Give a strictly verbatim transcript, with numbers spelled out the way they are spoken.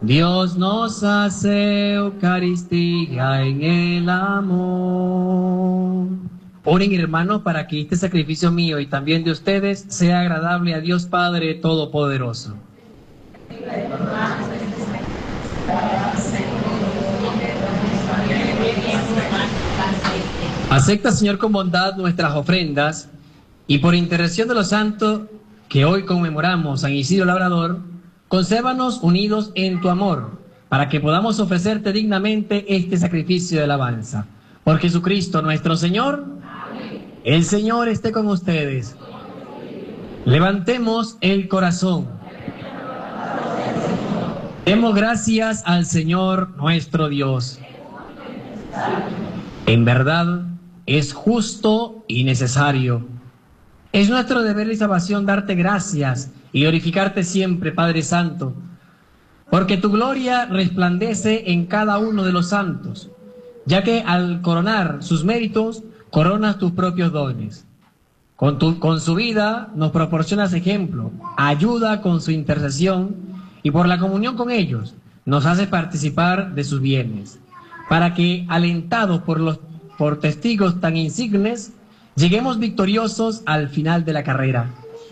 Dios nos hace Eucaristía en el amor. Oren, hermanos, para que este sacrificio mío y también de ustedes sea agradable a Dios Padre Todopoderoso. Acepta, Señor, con bondad nuestras ofrendas y por intercesión de los santos que hoy conmemoramos, San Isidro Labrador, consérvanos unidos en tu amor, para que podamos ofrecerte dignamente este sacrificio de alabanza. Por Jesucristo nuestro Señor. Amén. El Señor esté con ustedes. Levantemos el corazón. Demos gracias al Señor nuestro Dios. En verdad, es justo y necesario. Es nuestro deber y salvación darte gracias y glorificarte siempre, Padre Santo, porque tu gloria resplandece en cada uno de los santos, ya que al coronar sus méritos, coronas tus propios dones. Con, tu, con su vida nos proporcionas ejemplo, ayuda con su intercesión y por la comunión con ellos nos haces participar de sus bienes, para que, alentados por, los, por testigos tan insignes, lleguemos victoriosos al final de la carrera.